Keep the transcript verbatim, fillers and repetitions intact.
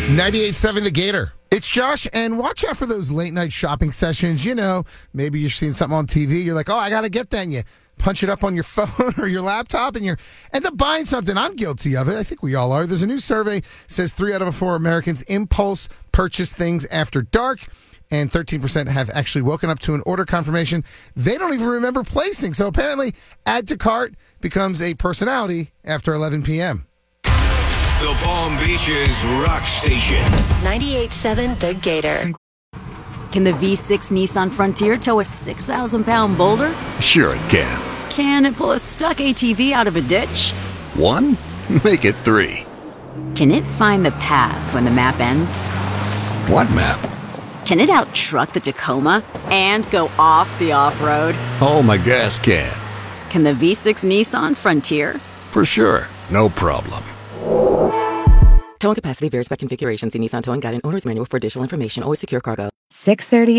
ninety-eight point seven The Gator. It's Josh, and watch out for those late night shopping sessions. You know, maybe you're seeing something on T V. You're like, oh, I got to get that. And you punch it up on your phone or your laptop, and you end up buying something. I'm guilty of it. I think we all are. There's a new survey says three out of four Americans impulse purchase things after dark, and thirteen percent have actually woken up to an order confirmation they don't even remember placing. So apparently, add to cart becomes a personality after eleven p.m. The Palm Beaches Rock Station. ninety-eight point seven The Gator. Can the V six Nissan Frontier tow a six thousand pound boulder? Sure it can. Can it pull a stuck A T V out of a ditch? One? Make it three. Can it find the path when the map ends? What map? Can it out-truck the Tacoma and go off the off-road? Oh, my gas can. Can the V six Nissan Frontier? For sure. No problem. Towing capacity varies by configuration. See Nissan Towing Guide and Owner's Manual for additional information. Always secure cargo. six thirty